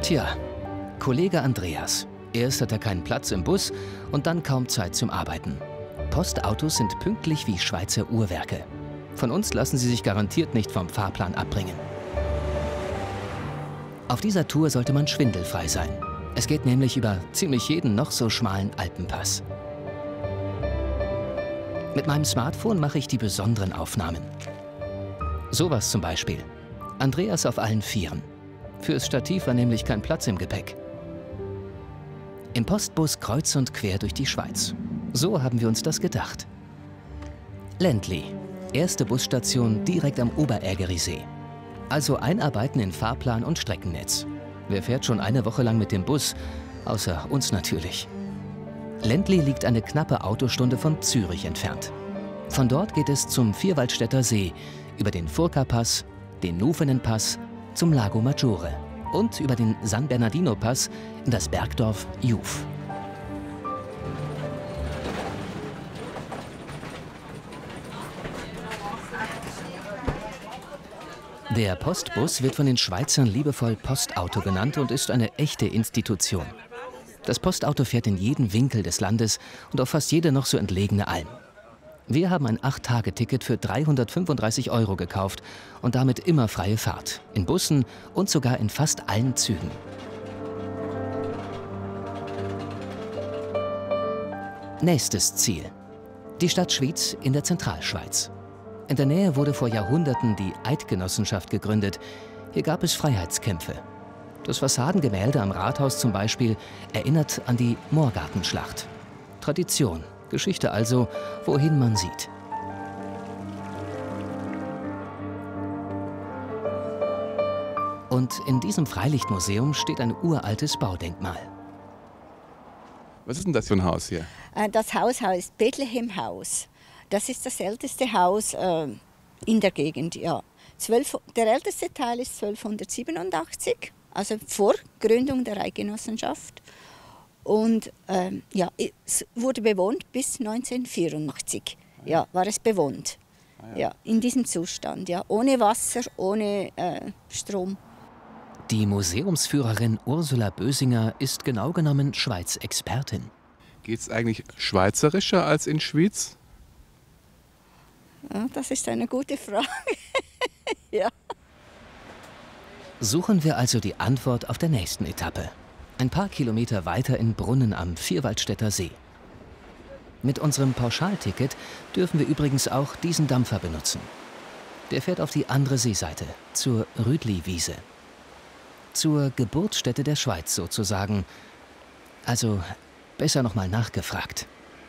Tja, Kollege Andreas. Erst hat er keinen Platz im Bus und dann kaum Zeit zum Arbeiten. Postautos sind pünktlich wie Schweizer Uhrwerke. Von uns lassen sie sich garantiert nicht vom Fahrplan abbringen. Auf dieser Tour sollte man schwindelfrei sein. Es geht nämlich über ziemlich jeden noch so schmalen Alpenpass. Mit meinem Smartphone mache ich die besonderen Aufnahmen. Sowas zum Beispiel. Andreas auf allen Vieren. Fürs Stativ war nämlich kein Platz im Gepäck. Im Postbus kreuz und quer durch die Schweiz. So haben wir uns das gedacht. Ländli. Erste Busstation direkt am Oberägerisee. Also einarbeiten in Fahrplan und Streckennetz. Wer fährt schon eine Woche lang mit dem Bus? Außer uns natürlich. Ländli liegt eine knappe Autostunde von Zürich entfernt. Von dort geht es zum Vierwaldstätter See, über den Furka-Pass, den Nufenen-Pass, zum Lago Maggiore und über den San Bernardino-Pass in das Bergdorf Juf. Der Postbus wird von den Schweizern liebevoll Postauto genannt und ist eine echte Institution. Das Postauto fährt in jeden Winkel des Landes und auf fast jede noch so entlegene Alm. Wir haben ein 8-Tage-Ticket für 335 € gekauft und damit immer freie Fahrt, in Bussen und sogar in fast allen Zügen. Nächstes Ziel: die Stadt Schwyz in der Zentralschweiz. In der Nähe wurde vor Jahrhunderten die Eidgenossenschaft gegründet. Hier gab es Freiheitskämpfe. Das Fassadengemälde am Rathaus zum Beispiel erinnert an die Moorgartenschlacht. Tradition, Geschichte also, wohin man sieht. Und in diesem Freilichtmuseum steht ein uraltes Baudenkmal. Was ist denn das für ein Haus hier? Das Haus heißt Bethlehemhaus. Das ist das älteste Haus in der Gegend. Ja. Der älteste Teil ist 1287, also vor Gründung der Eidgenossenschaft. Und ja, es wurde bewohnt bis 1984. Ja, war es bewohnt. Ja, in diesem Zustand, ja, ohne Wasser, ohne Strom. Die Museumsführerin Ursula Bösinger ist genau genommen Schweiz-Expertin. Geht es eigentlich schweizerischer als in Schwyz? Ja, das ist eine gute Frage. Ja. Suchen wir also die Antwort auf der nächsten Etappe. Ein paar Kilometer weiter in Brunnen am Vierwaldstätter See. Mit unserem Pauschalticket dürfen wir übrigens auch diesen Dampfer benutzen. Der fährt auf die andere Seeseite, zur Rüdli-Wiese. Zur Geburtsstätte der Schweiz sozusagen. Also besser noch mal nachgefragt.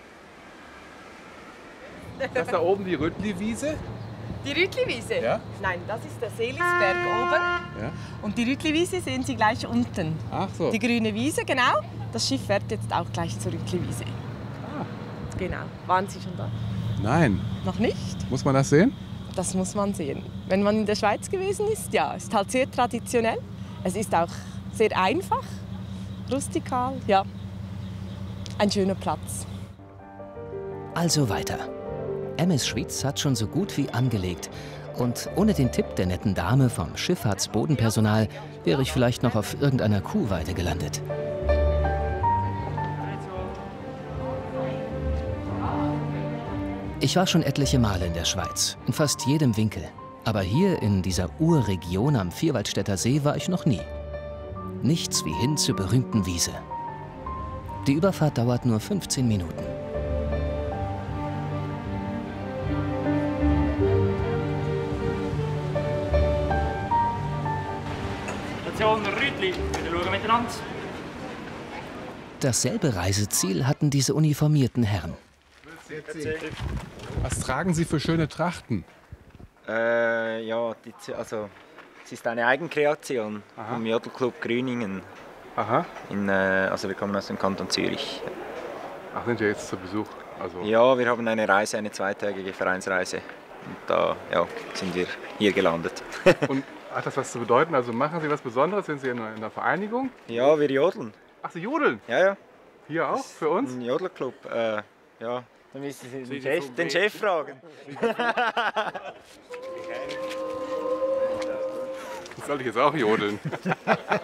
Das da oben die Rüdli-Wiese? Die Rüdli-Wiese? Ja? Nein, das ist der Seelisberg oben. Ja? Und die Rüdli-Wiese sehen Sie gleich unten. Ach so. Die grüne Wiese, genau. Das Schiff fährt jetzt auch gleich zur Rüdli-Wiese. Ah. Genau. Waren Sie schon da? Nein. Noch nicht? Muss man das sehen? Das muss man sehen. Wenn man in der Schweiz gewesen ist, ja. Es ist halt sehr traditionell. Es ist auch sehr einfach, rustikal, ja. Ein schöner Platz. Also weiter. MS Schwyz hat schon so gut wie angelegt. Und ohne den Tipp der netten Dame vom Schifffahrtsbodenpersonal wäre ich vielleicht noch auf irgendeiner Kuhweide gelandet. Ich war schon etliche Male in der Schweiz, in fast jedem Winkel. Aber hier in dieser Urregion am Vierwaldstätter See war ich noch nie. Nichts wie hin zur berühmten Wiese. Die Überfahrt dauert nur 15 Minuten. Station Rüdli, wir schauen miteinander. Dasselbe Reiseziel hatten diese uniformierten Herren. Was tragen Sie für schöne Trachten? Ja, es ist eine Eigenkreation vom Jodelclub Grüningen. Aha. Also wir kommen aus dem Kanton Zürich. Ach, sind wir jetzt zu Besuch? Also Ja, wir haben eine Reise, eine zweitägige Vereinsreise. Und da sind wir hier gelandet. Und hat das was zu bedeuten? Also machen Sie was Besonderes? Sind Sie in einer Vereinigung? Ja, wir jodeln. Ach, Sie jodeln? Ja. Hier auch? Für uns? Ein Jodelclub. Ja, dann müssen Sie den Chef fragen. Soll ich jetzt auch jodeln?